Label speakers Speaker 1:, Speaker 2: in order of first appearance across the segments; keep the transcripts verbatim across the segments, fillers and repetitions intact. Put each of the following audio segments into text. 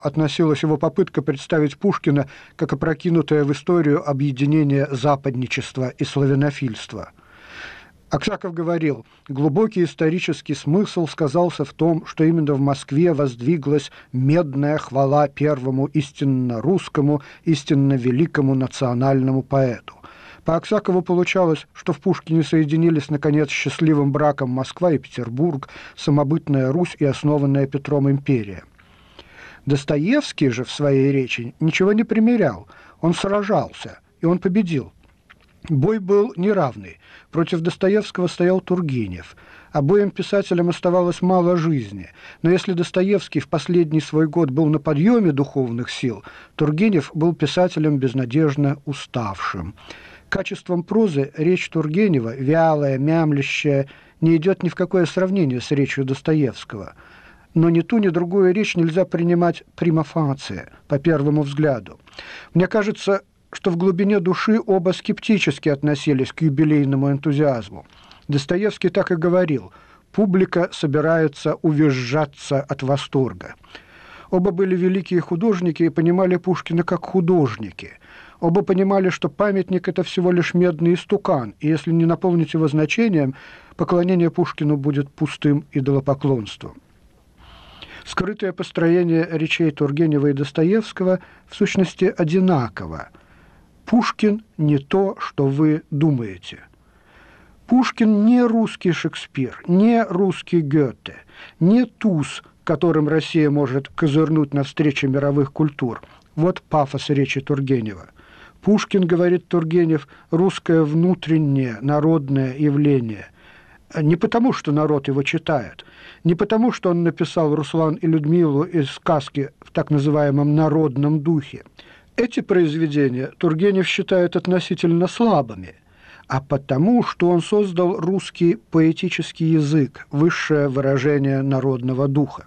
Speaker 1: относилась его попытка представить Пушкина как опрокинутое в историю объединение западничества и славянофильства. Аксаков говорил: глубокий исторический смысл сказался в том, что именно в Москве воздвиглась медная хвала первому истинно русскому, истинно великому национальному поэту. По Аксакову получалось, что в Пушкине соединились, наконец, счастливым браком Москва и Петербург, самобытная Русь и основанная Петром империя. Достоевский же в своей речи ничего не примерял, он сражался, и он победил. Бой был неравный. Против Достоевского стоял Тургенев. Обоим писателям оставалось мало жизни. Но если Достоевский в последний свой год был на подъеме духовных сил, Тургенев был писателем безнадежно уставшим. Качеством прозы речь Тургенева, вялая, мямлящая, не идет ни в какое сравнение с речью Достоевского. Но ни ту, ни другую речь нельзя принимать прима фация, по первому взгляду. Мне кажется, что в глубине души оба скептически относились к юбилейному энтузиазму. Достоевский так и говорил: публика собирается увизжаться от восторга. Оба были великие художники и понимали Пушкина как художники. Оба понимали, что памятник – это всего лишь медный истукан, и если не наполнить его значением, поклонение Пушкину будет пустым идолопоклонством. Скрытое построение речей Тургенева и Достоевского в сущности одинаково. Пушкин не то, что вы думаете. Пушкин не русский Шекспир, не русский Гёте, не туз, которым Россия может козырнуть навстречу мировых культур. Вот пафос речи Тургенева. Пушкин, говорит Тургенев, русское внутреннее народное явление. Не потому, что народ его читает, не потому, что он написал «Руслан и Людмилу» из сказки в так называемом народном духе. Эти произведения Тургенев считает относительно слабыми, а потому, что он создал русский поэтический язык, высшее выражение народного духа.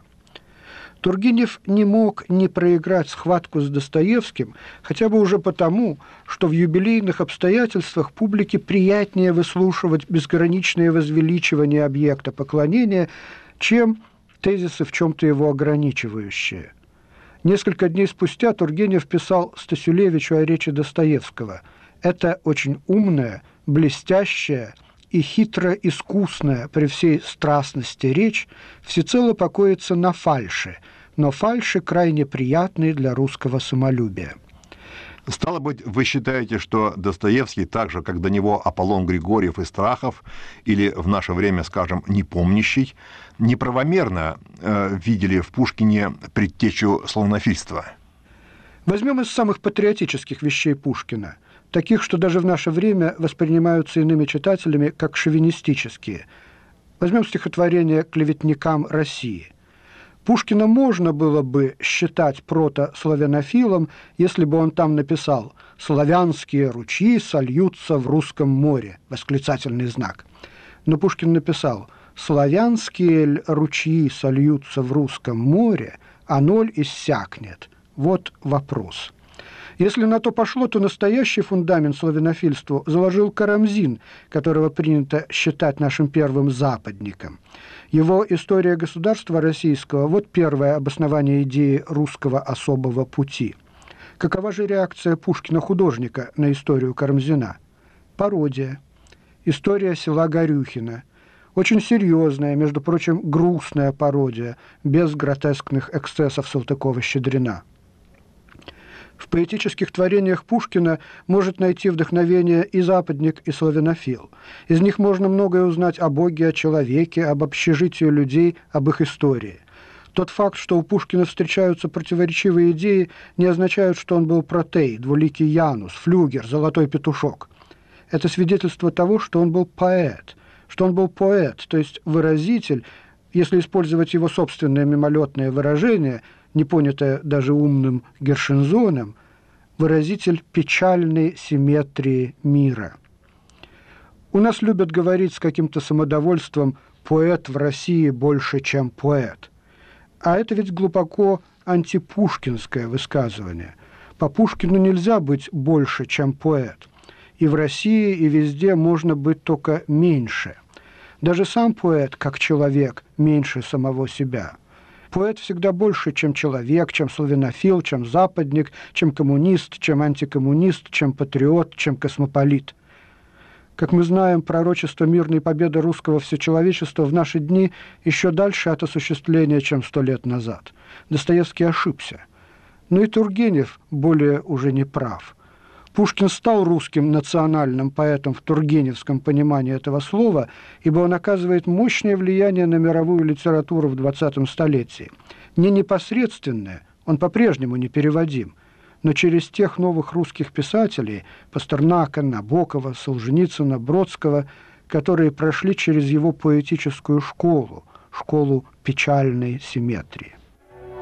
Speaker 1: Тургенев не мог не проиграть схватку с Достоевским, хотя бы уже потому, что в юбилейных обстоятельствах публике приятнее выслушивать безграничное возвеличивание объекта поклонения, чем тезисы в чем-то его ограничивающие. Несколько дней спустя Тургенев писал Стасюлевичу о речи Достоевского: «Это очень умная, блестящая и хитро-искусная при всей страстности речь всецело покоится на фальши, но фальши крайне приятные для русского самолюбия».
Speaker 2: Стало быть, вы считаете, что Достоевский, так же, как до него Аполлон Григорьев и Страхов, или в наше время, скажем, Непомнящий, неправомерно э, видели в Пушкине предтечу славянофильства?
Speaker 1: Возьмем из самых патриотических вещей Пушкина, таких, что даже в наше время воспринимаются иными читателями как шовинистические. Возьмем стихотворение «Клеветникам России». Пушкина можно было бы считать протославянофилом, если бы он там написал «Славянские ручьи сольются в русском море», восклицательный знак. Но Пушкин написал «Славянские ручьи сольются в русском море, а ноль иссякнет». Вот вопрос. Если на то пошло, то настоящий фундамент славянофильству заложил Карамзин, которого принято считать нашим первым западником. Его «История государства российского» – вот первое обоснование идеи русского особого пути. Какова же реакция Пушкина-художника на историю Карамзина? Пародия. История села Горюхино. Очень серьезная, между прочим, грустная пародия, без гротескных эксцессов Салтыкова-Щедрина. В поэтических творениях Пушкина может найти вдохновение и западник, и славянофил. Из них можно многое узнать о Боге, о человеке, об общежитии людей, об их истории. Тот факт, что у Пушкина встречаются противоречивые идеи, не означает, что он был протей, двуликий Янус, флюгер, золотой петушок. Это свидетельство того, что он был поэт, что он был поэт, то есть выразитель, если использовать его собственное мимолетное выражение, не понятое даже умным Гершензоном, выразитель печальной симметрии мира. У нас любят говорить с каким-то самодовольством «поэт в России больше, чем поэт». А это ведь глубоко антипушкинское высказывание. По Пушкину нельзя быть больше, чем поэт. И в России, и везде можно быть только меньше. Даже сам поэт, как человек, меньше самого себя. Поэт всегда больше, чем человек, чем славянофил, чем западник, чем коммунист, чем антикоммунист, чем патриот, чем космополит. Как мы знаем, пророчество мирной победы русского всечеловечества в наши дни еще дальше от осуществления, чем сто лет назад. Достоевский ошибся. Но и Тургенев более уже не прав. Пушкин стал русским национальным поэтом в тургеневском понимании этого слова, ибо он оказывает мощное влияние на мировую литературу в двадцатом столетии. Не непосредственное, он по-прежнему непереводим, но через тех новых русских писателей – Пастернака, Набокова, Солженицына, Бродского, которые прошли через его поэтическую школу, школу печальной симметрии.